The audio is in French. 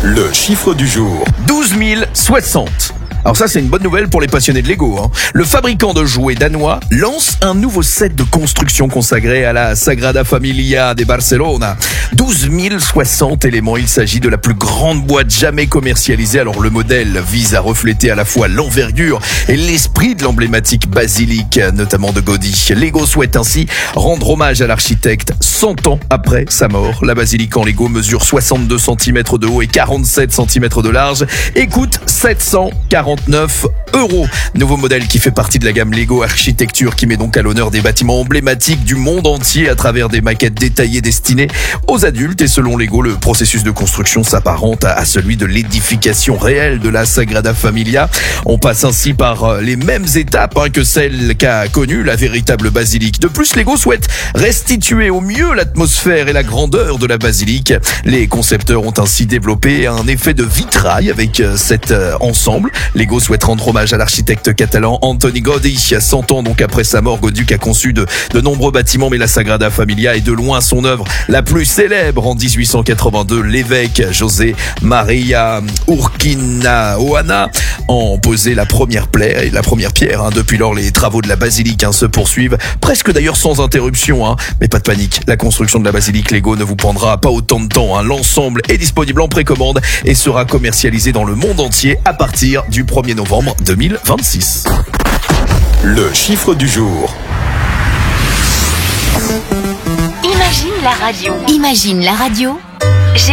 Le chiffre du jour. 12 060. Alors ça, c'est une bonne nouvelle pour les passionnés de Lego. Le fabricant de jouets danois lance un nouveau set de construction consacré à la Sagrada Familia de Barcelona. 12 060 éléments. Il s'agit de la plus grande boîte jamais commercialisée. Alors le modèle vise à refléter à la fois l'envergure et l'esprit de l'emblématique basilique, notamment de Gaudi. Lego souhaite ainsi rendre hommage à l'architecte 100 ans après sa mort. La basilique en Lego mesure 62 cm de haut et 47 cm de large et coûte 749 €. Nouveau modèle qui fait partie de la gamme Lego Architecture, qui met donc à l'honneur des bâtiments emblématiques du monde entier à travers des maquettes détaillées destinées aux adultes. Et selon Lego, le processus de construction s'apparente à celui de l'édification réelle de la Sagrada Familia. On passe ainsi par les mêmes étapes que celle qu'a connue la véritable basilique. De plus, Lego souhaite restituer au mieux l'atmosphère et la grandeur de la basilique. Les concepteurs ont ainsi développé un effet de vitrail avec cet ensemble. Lego souhaite rendre hommage à l'architecte catalan Antoni Gaudi. 100 ans donc après sa mort, Gaudi a conçu de nombreux bâtiments, mais la Sagrada Familia est de loin son œuvre la plus célèbre. En 1882, l'évêque José Maria Urquinaona en posait la première pierre. Depuis lors, les travaux de la basilique se poursuivent, presque d'ailleurs sans interruption. Mais pas de panique, la construction de la basilique Lego ne vous prendra pas autant de temps. L'ensemble est disponible en précommande et sera commercialisé dans le monde entier à partir du 1er novembre 2026. Le chiffre du jour. Imagine la radio. Imagine la radio